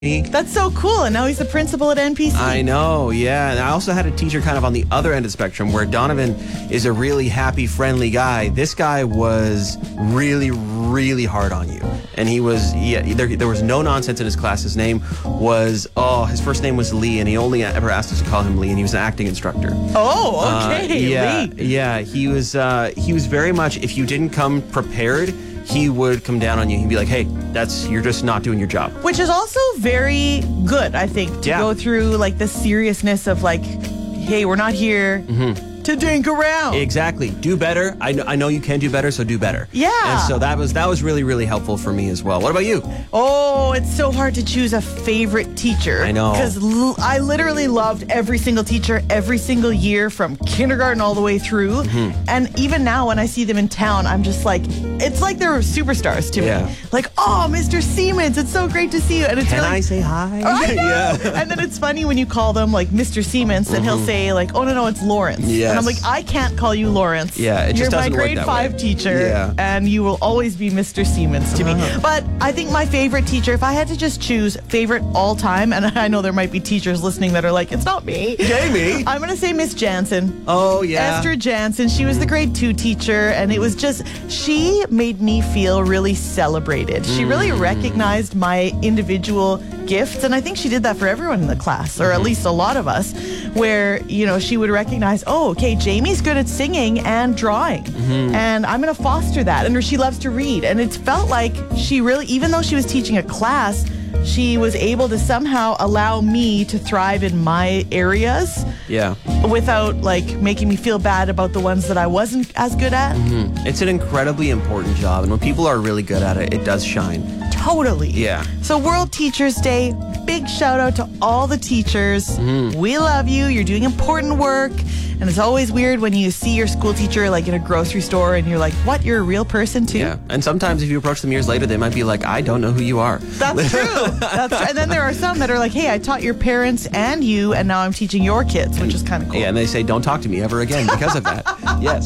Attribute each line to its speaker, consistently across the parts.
Speaker 1: That's so cool. And now he's the principal at NPC.
Speaker 2: I know, yeah. And I also had a teacher kind of on the other end of the spectrum where Donovan is a really happy, friendly guy. This guy was really, really hard on you. And he was, there was no nonsense in his class. His name was, his first name was Lee, and he only ever asked us to call him Lee, and he was an acting instructor.
Speaker 1: Oh, okay, Lee.
Speaker 2: Yeah, he was very much, if you didn't come prepared, he would come down on you. He'd be like, hey, you're just not doing your job.
Speaker 1: Which is also very good, I think, to go through like the seriousness of like, hey, we're not here to dink around.
Speaker 2: Exactly. Do better. I know you can do better, so do better.
Speaker 1: Yeah.
Speaker 2: And so that was really, really helpful for me as well. What about you?
Speaker 1: Oh, it's so hard to choose a favorite teacher.
Speaker 2: I know.
Speaker 1: Because I literally loved every single teacher every single year from kindergarten all the way through. And even now when I see them in town, I'm just like, it's like they're superstars to me. Like, oh, Mr. Siemens, it's so great to see you. And it's
Speaker 2: Can I say hi?
Speaker 1: I know. And then it's funny when you call them like Mr. Siemens and he'll say like, oh, no, it's Lawrence.
Speaker 2: Yes.
Speaker 1: And I'm like, I can't call you Lawrence.
Speaker 2: Yeah, it just
Speaker 1: You're my
Speaker 2: doesn't work
Speaker 1: grade
Speaker 2: that
Speaker 1: 5
Speaker 2: way.
Speaker 1: teacher.
Speaker 2: Yeah.
Speaker 1: And you will always be Mr. Siemens to me. But I think my favorite teacher, if I had to just choose favorite all time, and I know there might be teachers listening that are like, it's not me.
Speaker 2: Jamie.
Speaker 1: I'm going to say Miss Jansen.
Speaker 2: Oh, yeah.
Speaker 1: Esther Jansen. She was the grade 2 teacher, and it was just, she made me feel really celebrated. She really recognized my individual gifts, and I think she did that for everyone in the class, or at least a lot of us, where, you know, she would recognize, oh, okay, Jamie's good at singing and drawing, and I'm going to foster that, and she loves to read, and it felt like she really, even though she was teaching a class, she was able to somehow allow me to thrive in my areas without like making me feel bad about the ones that I wasn't as good at.
Speaker 2: It's an incredibly important job, and when people are really good at it, it does shine.
Speaker 1: Totally.
Speaker 2: Yeah.
Speaker 1: So World Teachers Day, big shout out to all the teachers. We love you. You're doing important work. And it's always weird when you see your school teacher like in a grocery store and you're like, what, you're a real person too?
Speaker 2: Yeah. And sometimes if you approach them years later, they might be like, I don't know who you are.
Speaker 1: That's true. That's true. And then there are some that are like, hey, I taught your parents and you, and now I'm teaching your kids, which is kind of cool.
Speaker 2: Yeah, and they say, don't talk to me ever again because of that. Yes.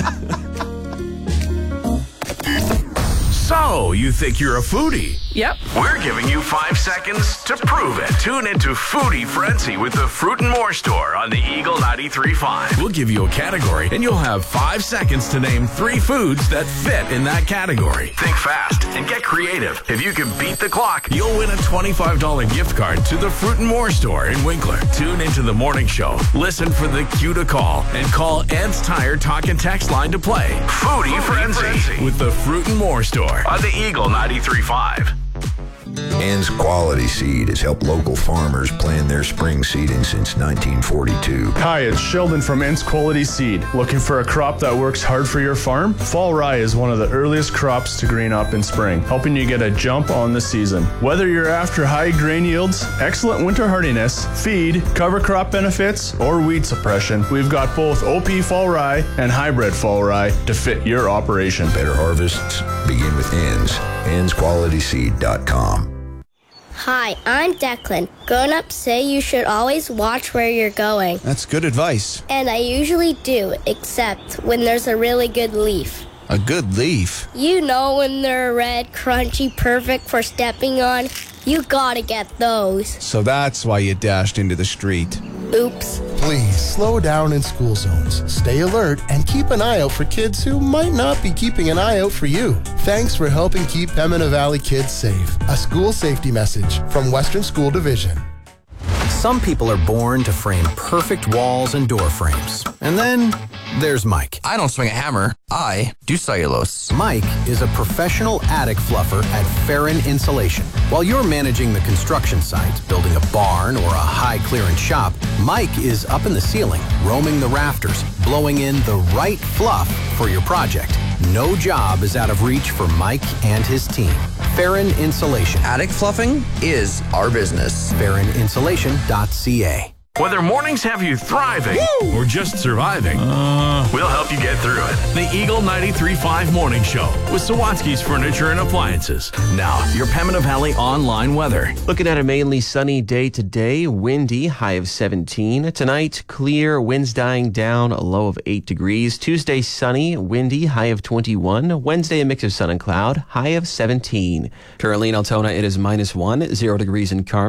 Speaker 3: So, you think you're a foodie?
Speaker 1: Yep.
Speaker 3: We're giving you 5 seconds to prove it. Tune into Foodie Frenzy with the Fruit and More Store on the Eagle 93.5. We'll give you a category, and you'll have 5 seconds to name 3 foods that fit in that category. Think fast and get creative. If you can beat the clock, you'll win a $25 gift card to the Fruit and More Store in Winkler. Tune into the morning show. Listen for the cue to call, and call Ed's Tire Talk and Text line to play. Foodie Frenzy with the Fruit and More Store on the Eagle 93.5.
Speaker 4: Ann's Quality Seed has helped local farmers plan their spring seeding since 1942.
Speaker 5: Hi, it's Sheldon from Ann's Quality Seed. Looking for a crop that works hard for your farm? Fall rye is one of the earliest crops to green up in spring, helping you get a jump on the season. Whether you're after high grain yields, excellent winter hardiness, feed, cover crop benefits, or weed suppression, we've got both OP fall rye and hybrid fall rye to fit your operation.
Speaker 4: Better harvests begin with Ann's. Ann'sQualitySeed.com.
Speaker 6: Hi, I'm Declan. Grown-ups say you should always watch where you're going.
Speaker 7: That's good advice.
Speaker 6: And I usually do, except when there's a really good leaf.
Speaker 7: A good leaf?
Speaker 6: You know, when they're red, crunchy, perfect for stepping on. You gotta get those.
Speaker 7: So that's why you dashed into the street.
Speaker 6: Oops.
Speaker 8: Please slow down in school zones. Stay alert and keep an eye out for kids who might not be keeping an eye out for you. Thanks for helping keep Pembina Valley kids safe. A school safety message from Western School Division.
Speaker 9: Some people are born to frame perfect walls and door frames. And then there's Mike.
Speaker 10: I don't swing a hammer. I do cellulose.
Speaker 9: Mike is a professional attic fluffer at Farron Insulation. While you're managing the construction site, building a barn or a high-clearance shop, Mike is up in the ceiling, roaming the rafters, blowing in the right fluff for your project. No job is out of reach for Mike and his team. Farron Insulation.
Speaker 10: Attic fluffing is our business.
Speaker 9: FarronInsulation.ca.
Speaker 3: Whether mornings have you thriving or just surviving, we'll help you get through it. The Eagle 93.5 Morning Show with Sawatsky's Furniture and Appliances. Now, your Pembina Valley online weather.
Speaker 2: Looking at a mainly sunny day today, windy, high of 17. Tonight, clear, winds dying down, a low of 8 degrees. Tuesday, sunny, windy, high of 21. Wednesday, a mix of sun and cloud, high of 17. Currently in Altona, it is -1, 0 degrees in Carmen.